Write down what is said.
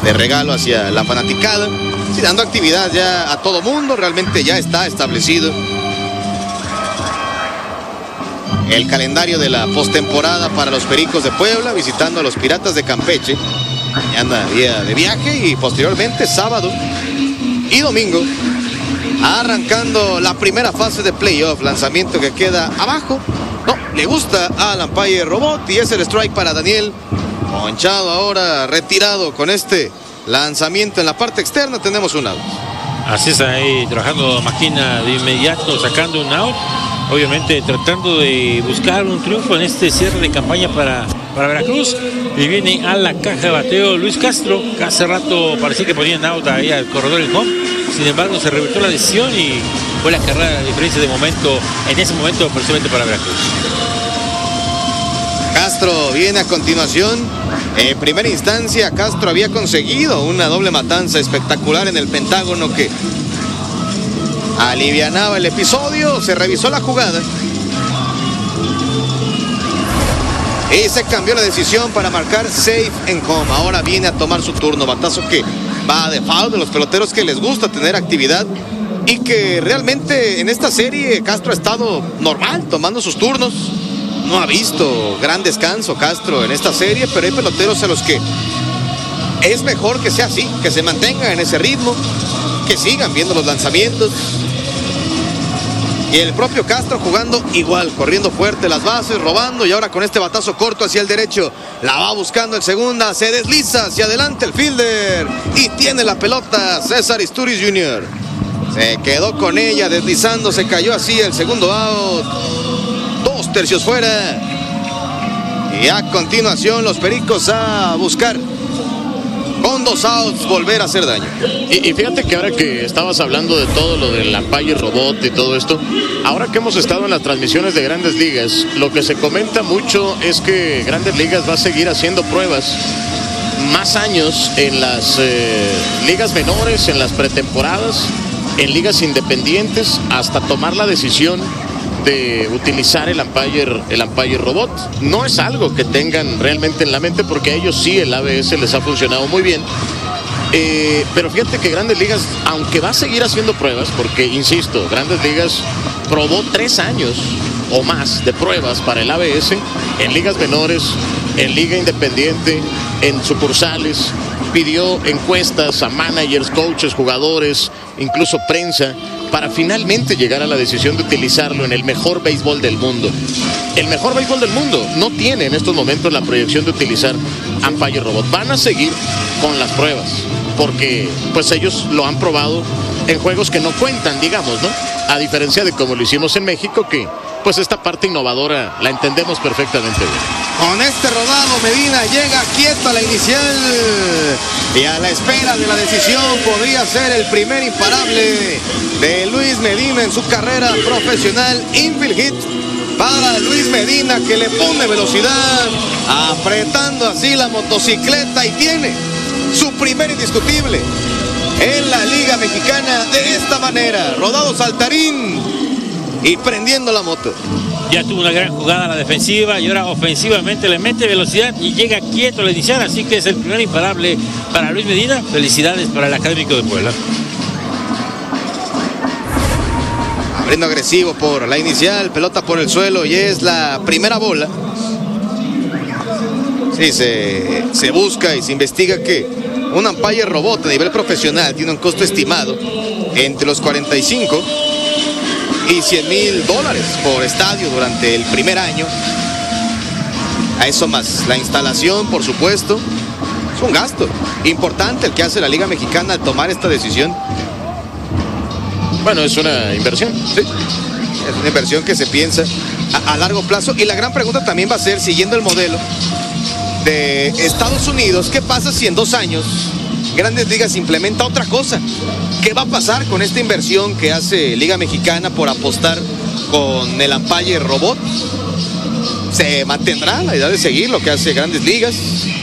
de regalo hacia la fanaticada, sí, dando actividad ya a todo mundo. Realmente ya está establecido el calendario de la postemporada para los Pericos de Puebla, visitando a los Piratas de Campeche. Mañana día de viaje y posteriormente sábado y domingo arrancando la primera fase de playoff. Lanzamiento que queda abajo. No, le gusta al umpire Robot y es el strike para Daniel. Ponchado ahora, retirado con este lanzamiento en la parte externa. Tenemos un out. Así está ahí trabajando Máquina de inmediato, sacando un out. Obviamente tratando de buscar un triunfo en este cierre de campaña para Veracruz. Y viene a la caja de bateo Luis Castro, que hace rato parecía que ponían out ahí al corredor del home. Sin embargo, se revirtió la decisión y fue la carrera de diferencia de momento, en ese momento, precisamente para Veracruz. Castro viene a continuación. En primera instancia, Castro había conseguido una doble matanza espectacular en el Pentágono que alivianaba el episodio. Se revisó la jugada y se cambió la decisión para marcar safe en home. Ahora viene a tomar su turno. Batazo que va de foul de los peloteros que les gusta tener actividad y que realmente en esta serie Castro ha estado normal, tomando sus turnos. No ha visto gran descanso Castro en esta serie, pero hay peloteros a los que es mejor que sea así, que se mantengan en ese ritmo, que sigan viendo los lanzamientos. Y el propio Castro jugando igual, corriendo fuerte las bases, robando, y ahora con este batazo corto hacia el derecho, la va buscando en segunda, se desliza hacia adelante el fielder y tiene la pelota César Isturiz Jr. Se quedó con ella deslizando, se cayó así el segundo out. 2 tercios fuera. Y a continuación los Pericos a buscar con 2 outs volver a hacer daño. Y fíjate que ahora que estabas hablando de todo lo del umpire robot y todo esto, ahora que hemos estado en las transmisiones de Grandes Ligas, lo que se comenta mucho es que Grandes Ligas va a seguir haciendo pruebas más años en las ligas menores, en las pretemporadas, en ligas independientes, hasta tomar la decisión de utilizar el umpire robot. No es algo que tengan realmente en la mente, porque a ellos sí el ABS les ha funcionado muy bien. Pero fíjate que Grandes Ligas, aunque va a seguir haciendo pruebas, porque insisto, Grandes Ligas probó 3 años o más de pruebas para el ABS en ligas menores, en liga independiente, en sucursales, pidió encuestas a managers, coaches, jugadores, incluso prensa, para finalmente llegar a la decisión de utilizarlo en el mejor béisbol del mundo. El mejor béisbol del mundo no tiene en estos momentos la proyección de utilizar umpire robot. Van a seguir con las pruebas, porque pues ellos lo han probado en juegos que no cuentan, digamos, ¿no? A diferencia de como lo hicimos en México, que pues esta parte innovadora la entendemos perfectamente bien. Con este rodado, Medina llega quieto a la inicial y a la espera de la decisión. Podría ser el primer imparable de Luis Medina en su carrera profesional. Infield hit para Luis Medina, que le pone velocidad, apretando así la motocicleta, y tiene su primer indiscutible en la Liga Mexicana de esta manera. Rodado saltarín y prendiendo la moto. Ya tuvo una gran jugada a la defensiva y ahora ofensivamente le mete velocidad y llega quieto a la inicial, así que es el primer imparable para Luis Medina. Felicidades para el Académico de Puebla. Abriendo agresivo por la inicial, pelota por el suelo y es la primera bola. Sí, se busca y se investiga que un umpire robot a nivel profesional tiene un costo estimado entre los 45 y $100,000 por estadio durante el primer año. A eso más la instalación, por supuesto. Es un gasto importante el que hace la Liga Mexicana al tomar esta decisión. Bueno, es una inversión. Sí, es una inversión que se piensa a largo plazo. Y la gran pregunta también va a ser, siguiendo el modelo de Estados Unidos, ¿qué pasa si en 2 años Grandes Ligas implementa otra cosa? ¿Qué va a pasar con esta inversión que hace Liga Mexicana por apostar con el umpire robot? ¿Se mantendrá la idea de seguir lo que hace Grandes Ligas?